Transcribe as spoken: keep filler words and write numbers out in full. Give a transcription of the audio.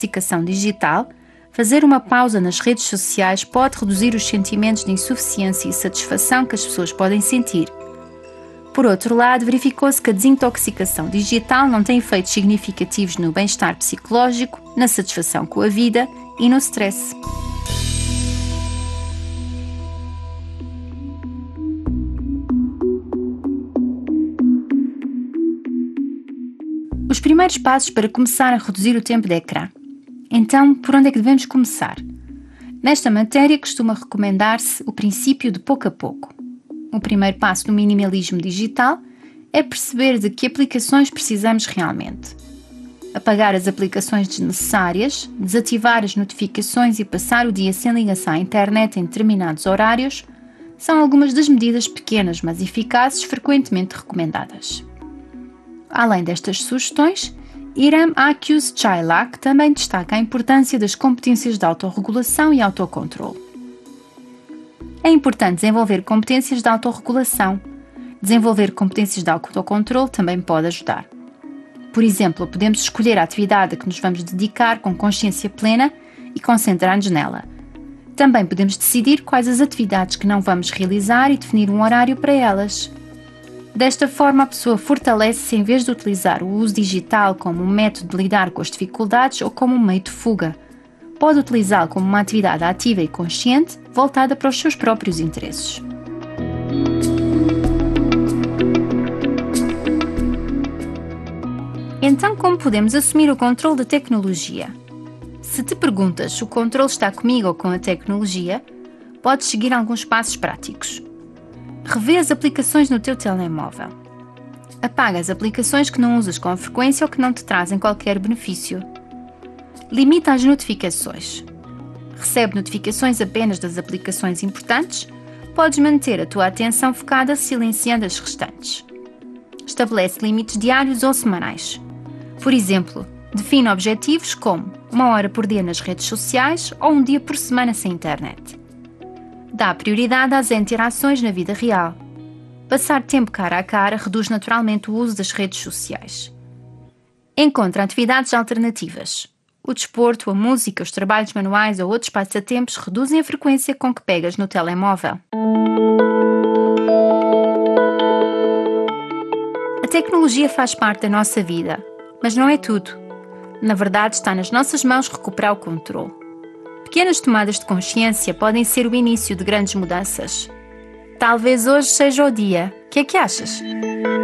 desintoxicação digital, fazer uma pausa nas redes sociais pode reduzir os sentimentos de insuficiência e satisfação que as pessoas podem sentir. Por outro lado, verificou-se que a desintoxicação digital não tem efeitos significativos no bem-estar psicológico, na satisfação com a vida e no stress. Os primeiros passos para começar a reduzir o tempo de ecrã. Então, por onde é que devemos começar? Nesta matéria, costuma recomendar-se o princípio de pouco a pouco. O primeiro passo do minimalismo digital é perceber de que aplicações precisamos realmente. Apagar as aplicações desnecessárias, desativar as notificações e passar o dia sem ligação à internet em determinados horários são algumas das medidas pequenas, mas eficazes, frequentemente recomendadas. Além destas sugestões, Iram Akyüz-Çaylak também destaca a importância das competências de autorregulação e autocontrole. É importante desenvolver competências de autorregulação. Desenvolver competências de autocontrole também pode ajudar. Por exemplo, podemos escolher a atividade a que nos vamos dedicar com consciência plena e concentrar-nos nela. Também podemos decidir quais as atividades que não vamos realizar e definir um horário para elas. Desta forma, a pessoa fortalece-se em vez de utilizar o uso digital como um método de lidar com as dificuldades ou como um meio de fuga. Pode utilizá-lo como uma atividade ativa e consciente, voltada para os seus próprios interesses. Então, como podemos assumir o controle da tecnologia? Se te perguntas se o controle está comigo ou com a tecnologia, podes seguir alguns passos práticos. Revê as aplicações no teu telemóvel. Apaga as aplicações que não usas com frequência ou que não te trazem qualquer benefício. Limita as notificações. Recebe notificações apenas das aplicações importantes. Podes manter a tua atenção focada silenciando as restantes. Estabelece limites diários ou semanais. Por exemplo, define objetivos como uma hora por dia nas redes sociais ou um dia por semana sem internet. Dá prioridade às interações na vida real. Passar tempo cara a cara reduz naturalmente o uso das redes sociais. Encontra atividades alternativas. O desporto, a música, os trabalhos manuais ou outros passatempos reduzem a frequência com que pegas no telemóvel. A tecnologia faz parte da nossa vida, mas não é tudo. Na verdade, está nas nossas mãos recuperar o controle. Pequenas tomadas de consciência podem ser o início de grandes mudanças. Talvez hoje seja o dia. O que é que achas?